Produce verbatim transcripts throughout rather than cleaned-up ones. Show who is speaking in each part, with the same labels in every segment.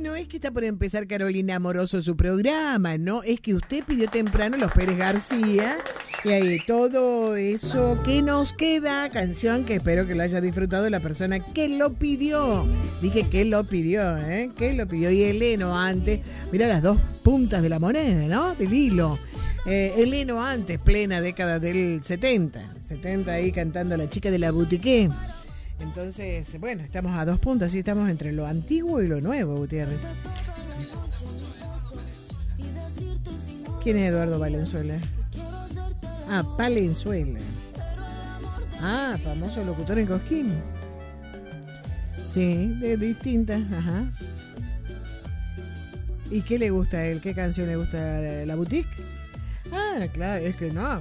Speaker 1: no es que está por empezar Carolina Amoroso su programa, no, es que usted pidió temprano Los Pérez García y ahí todo eso que nos queda, canción que espero que lo haya disfrutado la persona que lo pidió. Dije que lo pidió, ¿eh? Que lo pidió. Y Eleno antes, mira las dos puntas de la moneda, ¿no? Del hilo. Eh, Eleno antes, plena década del setenta, setenta ahí cantando La Chica de la Boutique. Entonces, bueno, estamos a dos puntos, así estamos entre lo antiguo y lo nuevo, Gutiérrez. ¿Quién es Eduardo Valenzuela? Ah, Palenzuela. Ah, famoso locutor en Cosquín. Sí, de distintas, ajá. ¿Y qué le gusta a él? ¿Qué canción le gusta? ¿La Boutique? Ah, claro, es que no.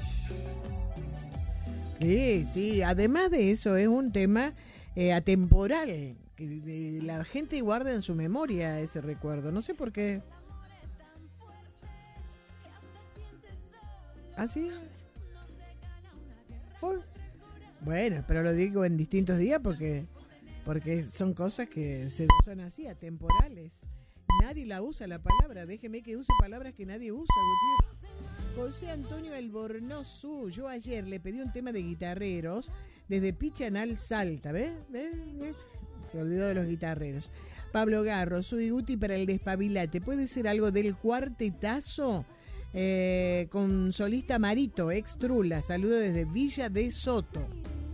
Speaker 1: Sí, sí, además de eso es un tema eh, atemporal, que eh, la gente guarda en su memoria ese recuerdo, no sé por qué. ¿Ah, sí? Oh. Bueno, pero lo digo en distintos días porque, porque son cosas que se, son así, atemporales. Nadie la usa la palabra, déjeme que use palabras que nadie usa, Gutiérrez. José Antonio Albornoz, yo ayer le pedí un tema de guitarreros desde Pichanal, Salta, ¿ves? ¿Ves? ¿Ves? Se olvidó de los guitarreros. Pablo Garro, soy Guti para el despabilate, ¿puede ser algo del cuartetazo? Eh, con solista Marito, ex Trula, saludo desde Villa de Soto.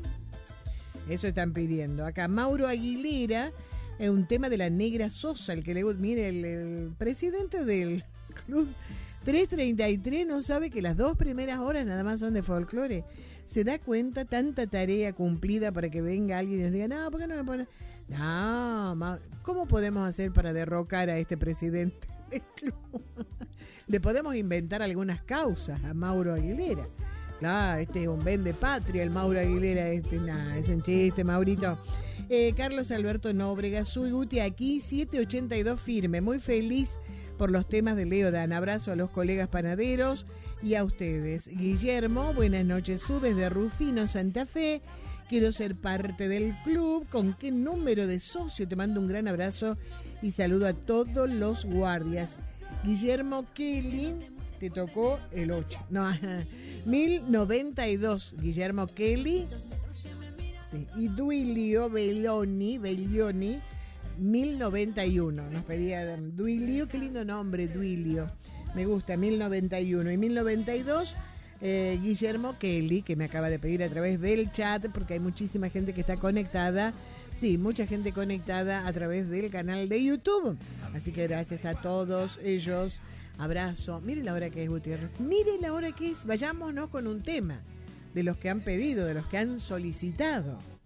Speaker 1: Eso están pidiendo. Acá Mauro Aguilera, es un tema de la Negra Sosa, el que le gusta, mire, el, el presidente del club tres treinta y tres no sabe que las dos primeras horas nada más son de folclore. Se da cuenta tanta tarea cumplida para que venga alguien y nos diga, no, ¿por qué no me pone? No, ¿cómo podemos hacer para derrocar a este presidente del club? Le podemos inventar algunas causas a Mauro Aguilera. Claro, este es un vende patria, el Mauro Aguilera, este, nada, es un chiste, Maurito. Eh, Carlos Alberto Nóbrega, soy Guti aquí, siete ochenta y dos firme, muy feliz por los temas de Leo Dan. Abrazo a los colegas panaderos y a ustedes. Guillermo, buenas noches, Su desde Rufino, Santa Fe. Quiero ser parte del club. ¿Con qué número de socio? Te mando un gran abrazo y saludo a todos los guardias. Guillermo Kelly, te tocó el ocho. No, mil noventa y dos, Guillermo Kelly. Sí. Y Duilio Belloni, Belloni, mil noventa y uno. Nos pedía Duilio, qué lindo nombre, Duilio. Me gusta, mil noventa y uno. Y mil noventa y dos, eh, Guillermo Kelly, que me acaba de pedir a través del chat, porque hay muchísima gente que está conectada. Sí, mucha gente conectada a través del canal de YouTube. Así que gracias a todos ellos. Abrazo. Mire la hora que es, Gutiérrez. Mire la hora que es. Vayámonos con un tema de los que han pedido, de los que han solicitado.